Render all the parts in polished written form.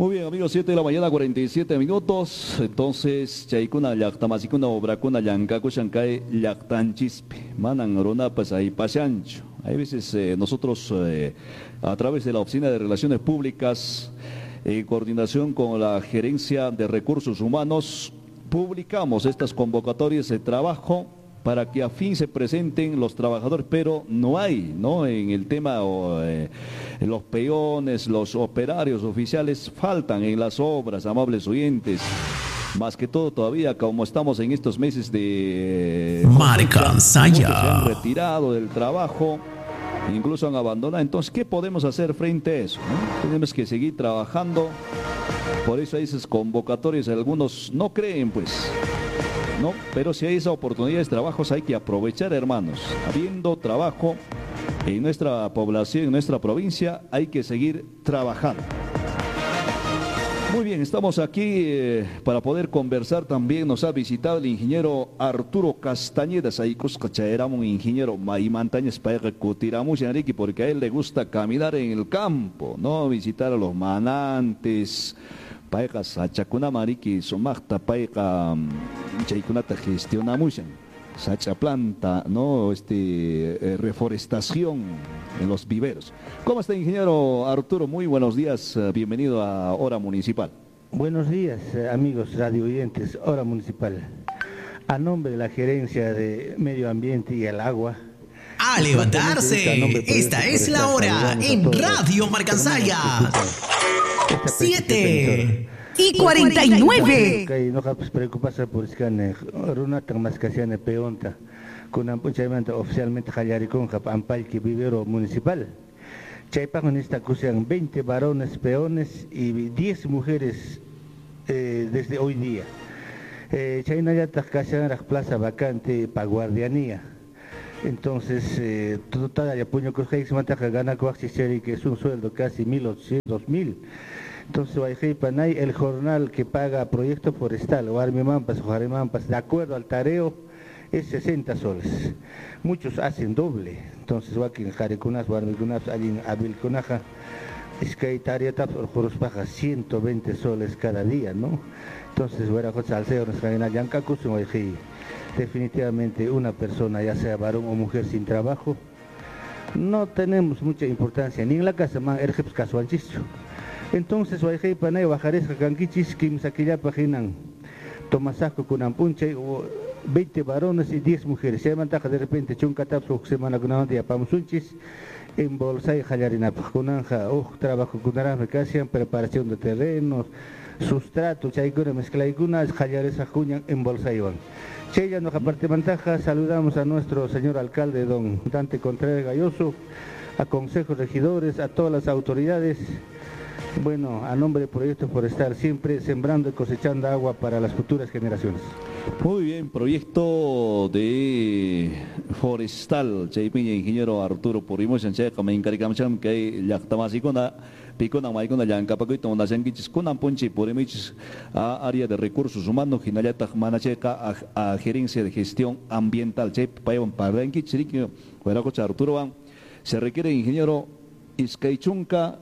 Muy bien, amigos, 7 de la mañana, 47 minutos. Entonces, chaykuna llaqtamasikuna obrakuna llankaku shankay llaqtanchispi. Manan runapas ahí pashancho. Hay veces nosotros, a través de la Oficina de Relaciones Públicas, en coordinación con la Gerencia de Recursos Humanos, publicamos estas convocatorias de trabajo para que a fin se presenten los trabajadores, pero no hay, ¿no? En el tema, los peones, los operarios oficiales faltan en las obras, amables oyentes. Más que todo todavía, como estamos en estos meses de Marca Saya, muchos se han retirado del trabajo, incluso han abandonado. Entonces, ¿qué podemos hacer frente a eso, no? Tenemos que seguir trabajando. Por eso hay esas convocatorias, algunos no creen, pues, ¿no? Pero si hay esa oportunidad de trabajos hay que aprovechar, hermanos. Habiendo trabajo en nuestra población, en nuestra provincia, hay que seguir trabajando. Muy bien, estamos aquí para poder conversar. También nos ha visitado el ingeniero Arturo Castañeda, un ingeniero Maimantañez para Cutiramos, Enrique, porque a él le gusta caminar en el campo, ¿no? Visitar a los manantes, paika sachakuna mariki sumakta paika chaykunata gestionamushan sacha planta, no reforestación en los viveros. ¿Cómo está, ingeniero Arturo? Muy buenos días, bienvenido a Hora Municipal. Buenos días, amigos radio oyentes, Hora Municipal. A nombre de la Gerencia de Medio Ambiente y el Agua, a levantarse, esta es la hora en Radio Marcansaya. 7:49. No pues preocuparse por escane, runatan más casiane peonta, con ampunchamento oficialmente Jallaricón, Ampalqui Vivero Municipal. Chaypajan esta cusian 20 varones peones y 10 mujeres desde hoy día. Chaynayata casian la plaza vacante para guardianía. Entonces, toda la puño que se mantaja gana que es un sueldo casi 1.800, 2.000. Entonces, el jornal que paga proyecto forestal, o Armimampas, o Jarimampas, de acuerdo al tareo, es 60 soles. Muchos hacen doble. Entonces, aquí en Jaricunas, Guarmicunas, allí en Avilcunaja, es que hay tarea, por baja 120 soles cada día, ¿no? Entonces, definitivamente una persona, ya sea varón o mujer sin trabajo, no tenemos mucha importancia, ni en la casa, más el jefe casuanchicho. Entonces, Guayjay Panay, Bajaresca, Canquichis, Kim Saquillapa, Jinan, Tomasaco, Kunampunche, 20 varones y 10 mujeres. Se mantaja de repente, Chuncatapso, semana con un día, Pamusunchis, en Bolsay, Jayarinapa, Kunanja, trabajo con naranja, casi preparación de terrenos, sustrato, Chayguna, Mezclaigunas, Jayaresa, Juñan, en Bolsay. Cheya, nos aparte mantaja, saludamos a nuestro señor alcalde, don Dante Contreras Galloso, a consejos regidores, a todas las autoridades. Bueno, a nombre de Proyecto Forestal, siempre sembrando y cosechando agua para las futuras generaciones. Muy bien, proyecto de forestal, Chaypiña, ingeniero Arturo Purimos, me encargamos que hay Yactamasicona, Picona, Maicona, Yancapacuita, una Yanquichis, Kunampunchi, Purimichis, a área de recursos humanos, Ginayata, Manacheca, a gerencia de gestión ambiental, Chaypayan, Paranquichis, Hueracocha, Arturo, se requiere ingeniero Izcaichunca,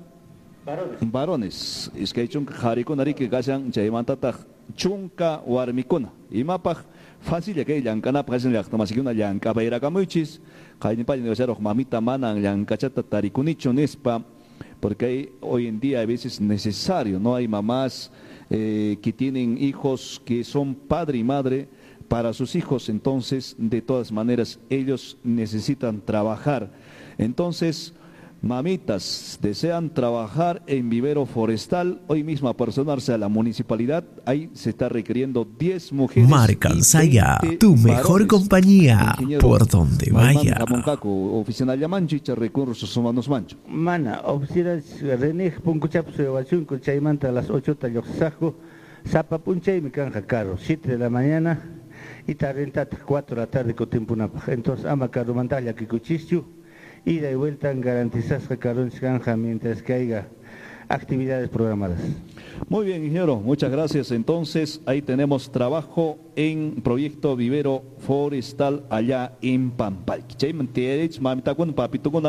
varones, es que chunka jarikuna riki kashan chaymantata chunka warmikuna imapaj fácil ya que llankanapas kashan llaqtamasikuna llankapayrakamuychis qaynipalli negociaroq mamita manan llankachata tarikunichu nispa, porque hoy en día a veces es necesario, no hay mamás que tienen hijos que son padre y madre para sus hijos, entonces de todas maneras ellos necesitan trabajar. Entonces, mamitas, desean trabajar en vivero forestal, hoy mismo apersonarse a la municipalidad, ahí se está requiriendo 10 mujeres. Marcansaya, tu mejor compañía, por donde vaya. Oficina Yamanchicha, Recursos Humanos Mancho. Mana, oficina René Puncuchapo, Evachunco, Chaymanta a las 8 de Yoxajo, Zapa Punchay, mi canja caro, 7 de la mañana y tarrentata 4 de la tarde con tiempo. Entonces, ama caro mandalla que cuchichu. Ida y vuelta garantizadas granja mientras que haya actividades programadas. Muy bien, ingeniero, muchas gracias. Entonces, ahí tenemos trabajo en proyecto vivero forestal allá en Pampalqui.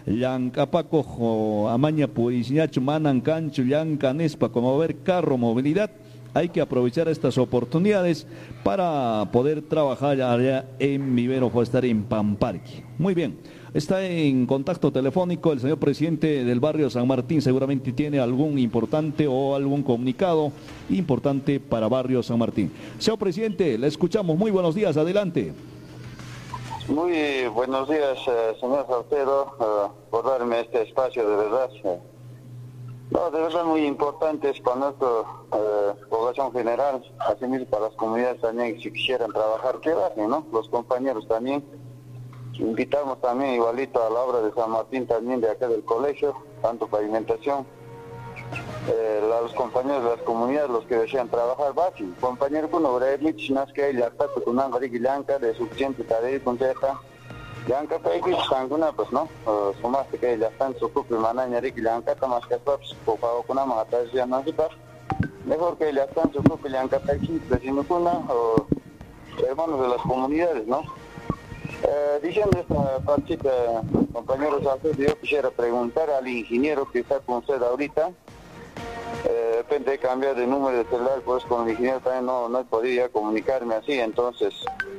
Llancapaco, Amaña, Purisñacho, Manan, Cancho, Llanca, Nespa, como ver carro, movilidad. Hay que aprovechar estas oportunidades para poder trabajar allá en Vivero Forestal en Pamparque. Muy bien, está en contacto telefónico el señor presidente del barrio San Martín, seguramente tiene algún importante o algún comunicado importante para barrio San Martín. Señor presidente, le escuchamos, muy buenos días, adelante. Muy buenos días, señor Salcedo, por darme este espacio, de verdad. No, de verdad muy importante es para nuestra población general, así mismo para las comunidades también, si quisieran trabajar, que bajen, ¿no? Los compañeros también. Invitamos también igualito a la obra de San Martín también de acá del colegio, tanto pavimentación. A los compañeros de las comunidades, los que desean trabajar, bajen. Compañero con obra de que hay la tapa con una Blanca de suficiente tarea con zeta. Yanka paiki sanguna pues no sumaste que ya están su propio manaña de Yanka más que todos por favor con una mata ya no se mejor que ya están su propio Yanka paiki vecino kuna o hermanos de las comunidades, ¿no? Diciendo esta partita, compañeros, yo quisiera preguntar al ingeniero que está con usted ahorita. De repente he cambiado de número de celular, pues con el ingeniero también no he podido comunicarme así, entonces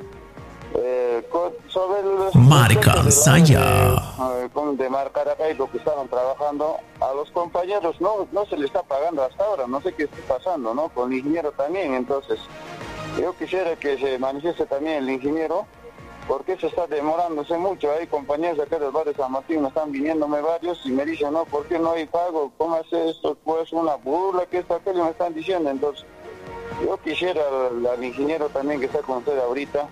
sobre los Marcansaya de Marcaracay, lo que estaban trabajando a los compañeros no se le está pagando hasta ahora, no sé qué está pasando, ¿no? Con el ingeniero también, entonces yo quisiera que se manifieste también el ingeniero, porque se está demorándose mucho. Hay compañeros acá del barrio San Martín, me están viniéndome varios y me dicen, no, ¿por qué no hay pago? ¿Cómo hace esto? Pues una burla, que esto, aquello me están diciendo, entonces yo quisiera al ingeniero también que está con usted ahorita,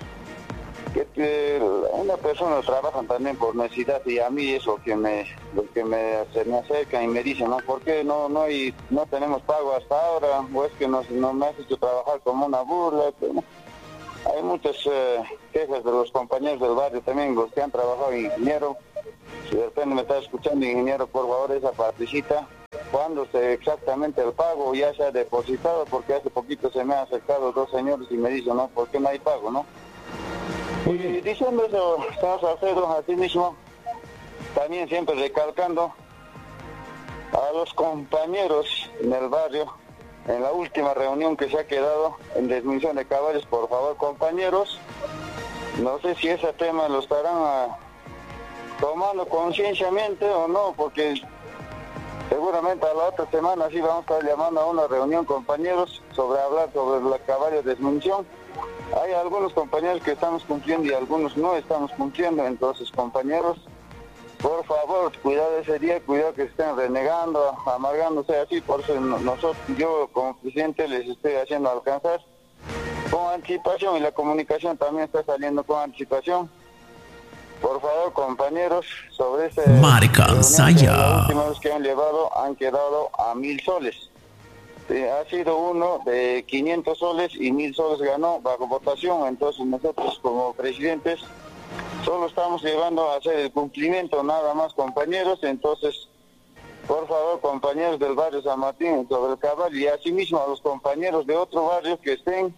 que una persona trabaja también por necesidad, y a mí eso se me acercan y me dicen, ¿no? ¿Por qué no tenemos pago hasta ahora? O es que no me has hecho trabajar como una burla. Pero hay muchas quejas de los compañeros del barrio también, los que han trabajado en ingeniero. Si de repente me está escuchando, ingeniero, por favor, esa partecita, cuándo exactamente el pago ya se ha depositado, porque hace poquito se me han acercado dos señores y me dicen, no, ¿por qué no hay pago, no? Y diciendo eso, estamos haciendo así mismo, también siempre recalcando a los compañeros en el barrio, en la última reunión que se ha quedado en disminución de caballos, por favor, compañeros, no sé si ese tema lo estarán tomando concienciamente o no, porque seguramente a la otra semana sí vamos a estar llamando a una reunión, compañeros, sobre hablar sobre la caballo de disminución. Hay algunos compañeros que estamos cumpliendo y algunos no estamos cumpliendo, entonces, compañeros, por favor, cuidado ese día, cuidado que estén renegando, amargándose así. Por eso yo como presidente les estoy haciendo alcanzar con anticipación, y la comunicación también está saliendo con anticipación. Por favor, compañeros, sobre ese Marcansaya, la última vez que han quedado a 1.000 soles. Ha sido uno de 500 soles y 1.000 soles ganó bajo votación, entonces nosotros como presidentes solo estamos llevando a hacer el cumplimiento nada más, compañeros. Entonces, por favor, compañeros del barrio San Martín, sobre el caballo, y asimismo a los compañeros de otro barrio que estén.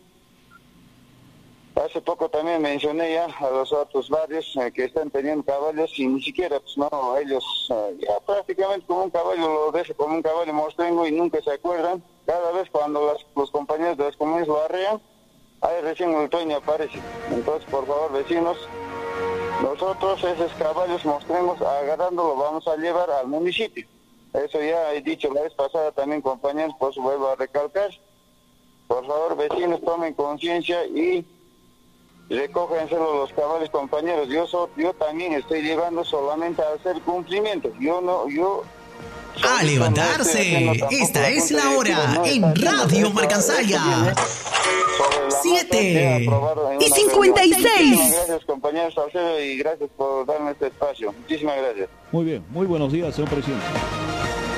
Hace poco también mencioné ya a los otros barrios que están teniendo caballos y ni siquiera, pues no, ellos ya prácticamente como un caballo lo dejan como un caballo mostrengo y nunca se acuerdan. Cada vez cuando los compañeros de las comunidades lo arrean, ahí recién el dueño aparece. Entonces, por favor, vecinos, nosotros esos caballos mostrengos agarrándolo vamos a llevar al municipio. Eso ya he dicho la vez pasada también, compañeros, por eso vuelvo a recalcar. Por favor, vecinos, tomen conciencia y recógenselo los caballos, compañeros. Yo también estoy llevando solamente a hacer cumplimientos. A levantarse, esta es la hora en Radio Marcansaya. 7:56. Gracias, compañeros Salcedo, y gracias por darme este espacio. Muchísimas gracias. Muy bien, muy buenos días, señor presidente.